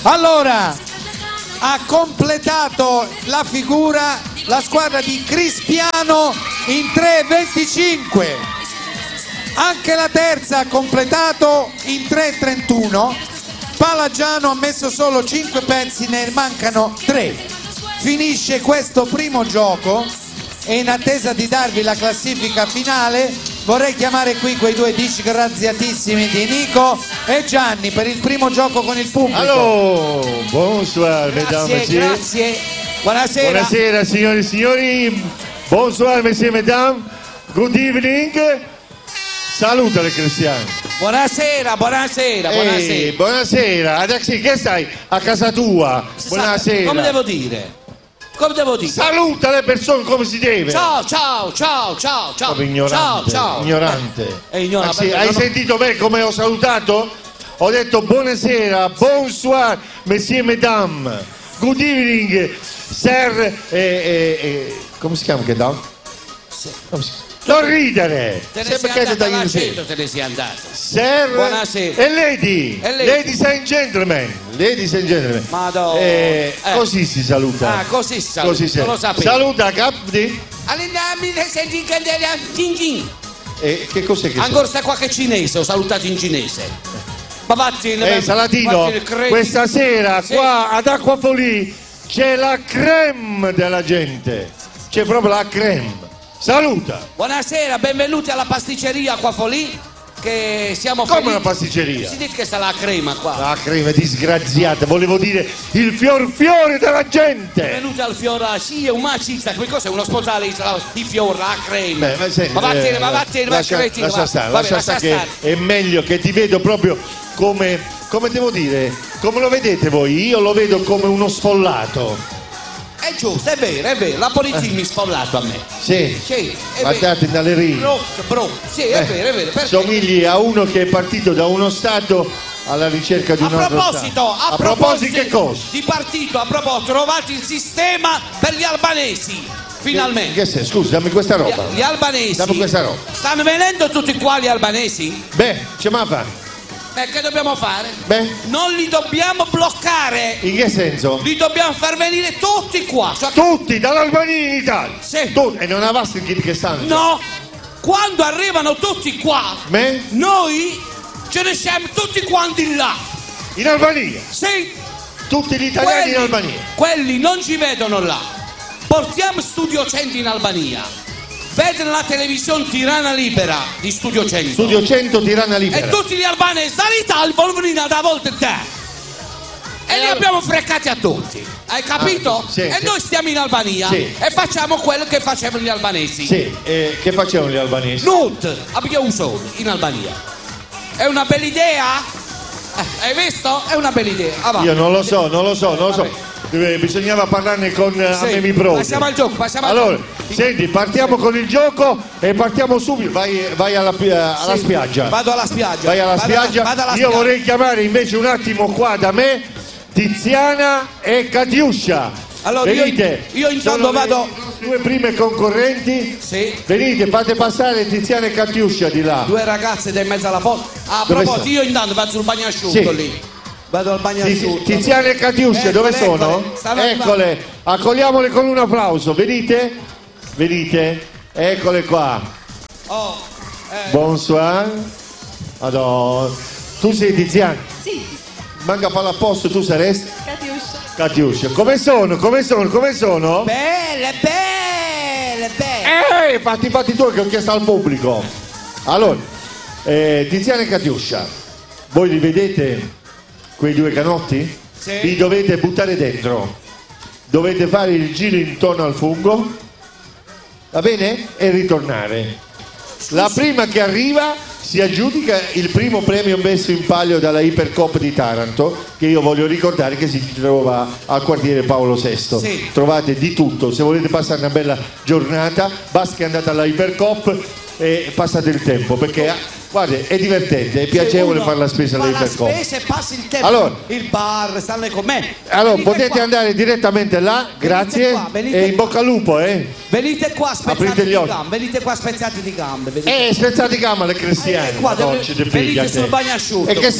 Allora, ha completato la figura la squadra di Crispiano in 3.25. Anche la terza ha completato in 3.31. Palagiano ha messo solo 5 pezzi, ne mancano 3. Finisce questo primo gioco e in attesa di darvi la classifica finale vorrei chiamare qui quei due disgraziatissimi di Nico e Gianni per il primo gioco con il pubblico. Allora, bonsoir, mesdames, grazie. Buonasera. Buonasera signori e signori. Bonsoir, messieurs, mesdames. Good evening. Salutale Cristiano. Buonasera. Buonasera. Adesso che stai a casa tua? Buonasera. Come devo dire? Saluta le persone come si deve. Ciao. Come ignorante. Ciao. Ignorante. Ignorante. Hai sentito me come ho salutato? Ho detto buonasera, bonsoir, messieurs, mesdames. Good evening, sir. Come si chiama che da? Non ridere! Te ne sei andata all'accento, te ne sei andata. Sir Buonasera. e lady. Ladies and gentlemen. Madonna. Così si saluta. Ah, così si saluta. Così non lo sapevo. Saluta Capdi. Che cos'è che ancora sta qualche cinese, ho salutato in cinese. Ma vattene. Salatino, questa sera qua ad Acquafolì c'è la creme della gente. C'è proprio la creme. Saluta! Buonasera, benvenuti alla pasticceria Acquafolì. Che siamo come felici. una pasticceria? Si dice che sta la crema qua. La crema disgraziata, volevo dire il fiore della gente. Benvenuti al fiore, sì, è un macista, che cosa è uno sposale di fiore, la crema. Senti, ma vattene, lascia stare che è meglio che ti vedo proprio come devo dire, come lo vedete voi? Io lo vedo come uno sfollato. È giusto, è vero, la polizia mi sfollato a me. Sì, è guardate in allerino. Brutto, sì, è vero. Perché? Somigli a uno che è partito da uno stato alla ricerca di un altro stato. A proposito che cosa? Di partito, trovate il sistema per gli albanesi. Finalmente. Che sei? Scusa, dammi questa roba. Gli albanesi. Dammi questa roba. Stanno venendo tutti qua gli albanesi? Beh, ce ma fa? Che dobbiamo fare? Non li dobbiamo bloccare. In che senso? Li dobbiamo far venire tutti qua. Tutti, dall'Albania in Italia? Sì. E non avasti che stanno? No. Quando arrivano tutti qua, noi ce ne siamo tutti quanti là. In Albania? Sì. Tutti gli italiani in Albania? Quelli non ci vedono là. Portiamo Studio 100 in Albania. Vedono la televisione Tirana Libera di Studio 100. Studio 100 Tirana Libera. E tutti gli albanesi dall'Italia vogliono venire da volte te. E li abbiamo freccati a tutti. Hai capito? Sì, e noi stiamo in Albania e facciamo quello che facevano gli albanesi. Sì, che facevano gli albanesi? Nut, abbiamo un solo in Albania. È una bella idea? Hai visto? È una bella idea. Io non lo so. Bisognava parlarne con Amemi Prodi. Passiamo al gioco. Allora, senti, partiamo con il gioco e partiamo subito. Vai alla spiaggia. Vado alla spiaggia. Vai alla spiaggia. Io vorrei chiamare invece un attimo qua da me Tiziana e Katiuscia. Allora, venite. Io intanto vado. Le due prime concorrenti. Sì. Venite, fate passare Tiziana e Katiuscia di là. Due ragazze in mezzo alla porta. A proposito, io intanto vado sul bagnasciutto lì. Vado al bagnasciutto. Tiziana e Katiuscia, dove sono? Eccole, accogliamole con un applauso. Venite, eccole qua. Bonsoir. Madonna. Tu sei Tiziana? Sì. Manca farla a posto, tu saresti? Katiuscia. Come sono? Belle. Fatti tu che ho chiesto al pubblico. Allora, Tiziana e Katiuscia, voi li vedete? Quei due canotti? Sì. Li dovete buttare dentro, dovete fare il giro intorno al fungo, va bene? E ritornare. La prima che arriva si aggiudica il primo premio messo in palio dalla Ipercop di Taranto, che io voglio ricordare che si trova al quartiere Paolo VI. Sì. Trovate di tutto, se volete passare una bella giornata basta che andate alla Ipercop e passate il tempo, perché guarda, è divertente, è piacevole fare la spesa all'Ipercop. La spesa e passi il tempo, allora, il bar, stanno con me. Allora, potete andare direttamente là, grazie, e in bocca al lupo, Venite qua spezzati di gambe, spezzati di gambe. Spezzati di gambe alle cristiane. Venite sul bagnasciutto. E che